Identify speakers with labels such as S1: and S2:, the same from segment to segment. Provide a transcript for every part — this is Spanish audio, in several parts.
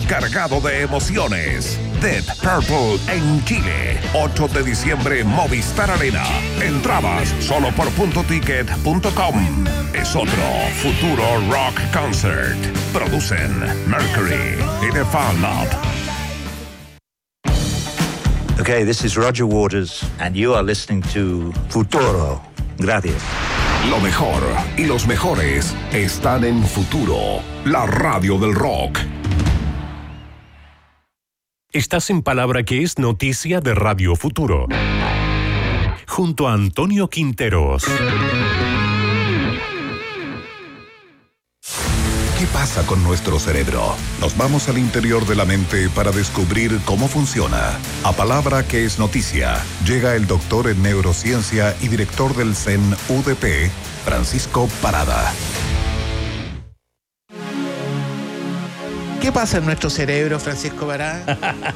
S1: cargado de emociones. Deep Purple en Chile, 8 de diciembre, Movistar Arena. Entradas solo por puntoticket.com. Es otro Futuro Rock Concert. Producen Mercury y The Fan Lab.
S2: Okay, this is Roger Waters, and you are listening to Futuro. Gracias.
S1: Lo mejor y los mejores están en Futuro, la radio del rock.
S3: Estás en Palabra que es noticia de Radio Futuro. Junto a Antonio Quinteros.
S1: ¿Qué pasa con nuestro cerebro? Nos vamos al interior de la mente para descubrir cómo funciona. A Palabra que es noticia, llega el doctor en neurociencia y director del CEN UDP, Francisco Parada.
S4: ¿Qué pasa en nuestro cerebro, Francisco Parada?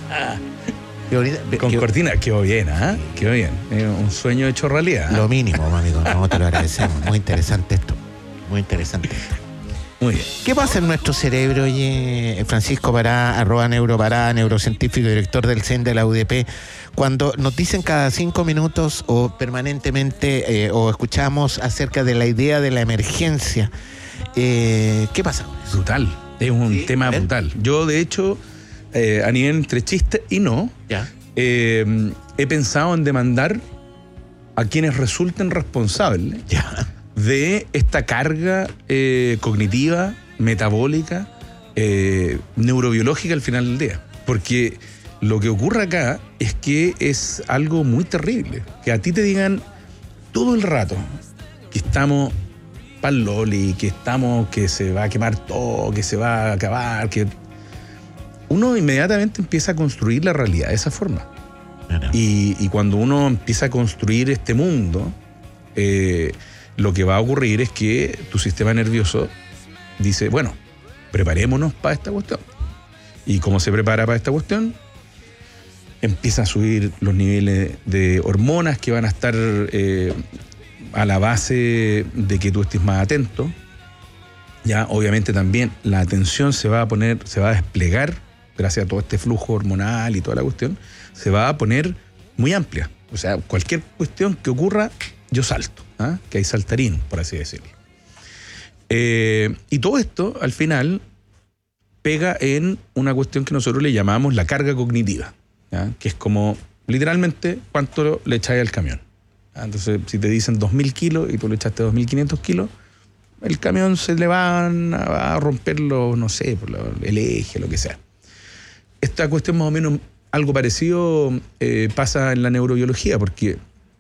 S5: Con cortina, quedó bien, ¿ah? Quedó bien. Un sueño hecho realidad.
S4: Lo mínimo, amigo. No, te lo agradecemos. Muy interesante esto. Muy interesante esto.
S5: Muy bien.
S4: ¿Qué pasa en nuestro cerebro, oye, Francisco Pará, @neuropará, neurocientífico, director del CEN de la UDP, cuando nos dicen cada 5 minutos o permanentemente o escuchamos acerca de la idea de la emergencia? ¿Qué pasa con eso?
S5: Brutal. Es un tema brutal. Yo, de hecho, a nivel entre chiste y no, he pensado en demandar a quienes resulten responsables de esta carga cognitiva, metabólica, neurobiológica al final del día. Porque lo que ocurre acá es que es algo muy terrible. Que a ti te digan todo el rato que estamos pa'l loli, que se va a quemar todo, que se va a acabar, que uno inmediatamente empieza a construir la realidad de esa forma. Y cuando uno empieza a construir este mundo, lo que va a ocurrir es que tu sistema nervioso dice, bueno, preparémonos para esta cuestión. ¿Y cómo se prepara para esta cuestión? Empieza a subir los niveles de hormonas que van a estar a la base de que tú estés más atento. Ya, obviamente también la atención se va a desplegar gracias a todo este flujo hormonal y toda la cuestión, se va a poner muy amplia. O sea, cualquier cuestión que ocurra, yo salto. Que hay saltarín, por así decirlo. Y todo esto, al final, pega en una cuestión que nosotros le llamamos la carga cognitiva, ¿ya? Que es como, literalmente, cuánto le echáis al camión. ¿Ya? Entonces, si te dicen 2.000 kilos y tú le echaste 2.500 kilos, el camión se le va a romper no sé, el eje, lo que sea. Esta cuestión más o menos, algo parecido pasa en la neurobiología, porque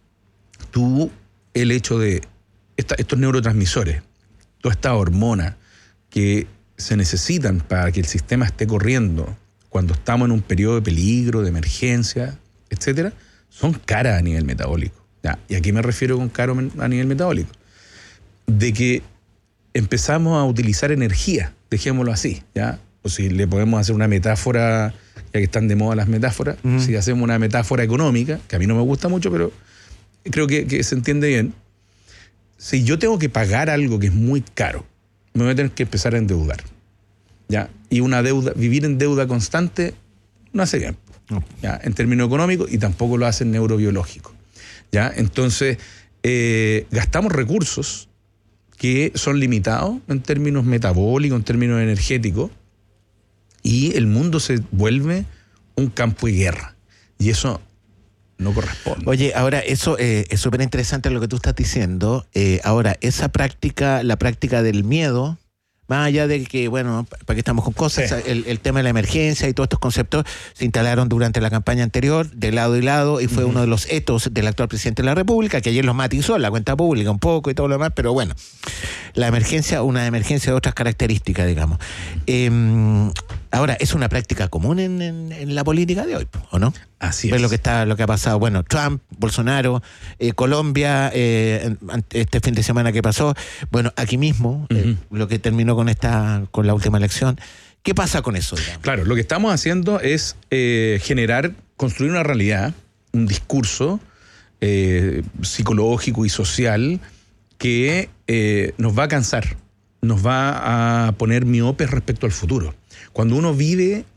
S5: el hecho de estos neurotransmisores, todas estas hormonas que se necesitan para que el sistema esté corriendo cuando estamos en un periodo de peligro, de emergencia, etcétera, son caras a nivel metabólico. ¿Ya? ¿Y a qué me refiero con caro a nivel metabólico? De que empezamos a utilizar energía, dejémoslo así, ¿ya? O si le podemos hacer una metáfora, ya que están de moda las metáforas, si hacemos una metáfora económica, que a mí no me gusta mucho, pero creo que se entiende bien. Si yo tengo que pagar algo que es muy caro, me voy a tener que empezar a endeudar, ¿ya? Y vivir en deuda constante no hace bien, ¿ya? En términos económicos, y tampoco lo hace en neurobiológico, ¿ya? Entonces, gastamos recursos que son limitados en términos metabólicos, en términos energéticos, y el mundo se vuelve un campo de guerra. Y eso no corresponde.
S4: Oye, ahora eso es súper interesante lo que tú estás diciendo. Ahora, esa práctica, la práctica del miedo, más allá de que, bueno, para qué estamos con cosas, el tema de la emergencia y todos estos conceptos se instalaron durante la campaña anterior, de lado y lado, y fue uno de los etos del actual presidente de la República, que ayer los matizó en la cuenta pública un poco y todo lo demás, pero bueno, la emergencia, una emergencia de otras características, digamos. Ahora, es una práctica común en la política de hoy, ¿o no?
S5: Así
S4: es.
S5: Lo
S4: que ha pasado, bueno, Trump, Bolsonaro, Colombia, este fin de semana que pasó, bueno, aquí mismo, lo que terminó con la última elección. ¿Qué pasa con eso, digamos?
S5: Claro, lo que estamos haciendo es construir una realidad, un discurso psicológico y social que nos va a cansar, nos va a poner miopes respecto al futuro. Cuando uno vive